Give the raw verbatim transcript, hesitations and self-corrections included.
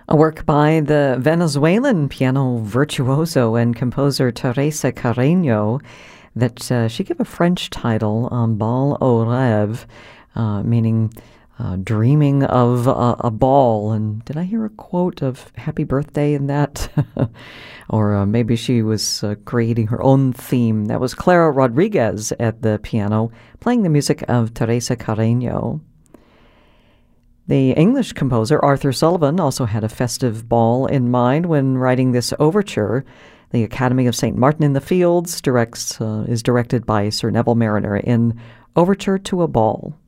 A work by the Venezuelan piano virtuoso and composer Teresa Carreño that uh, she gave a French title, um, Bal au rêve, uh, meaning uh, dreaming of a, a ball. And did I hear a quote of happy birthday in that? Or uh, maybe she was uh, creating her own theme. That was Clara Rodriguez at the piano, playing the music of Teresa Carreño. The English composer Arthur Sullivan also had a festive ball in mind when writing this overture. The Academy of Saint Martin in the Fields directs uh, is directed by Sir Neville Mariner in Overture to a Ball.